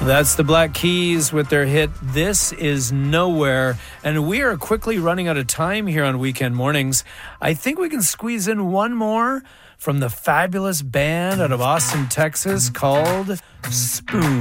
That's the Black Keys with their hit, This Is Nowhere. And we are quickly running out of time here on Weekend Mornings. I think we can squeeze in one more from the fabulous band out of Austin, Texas called Spoon.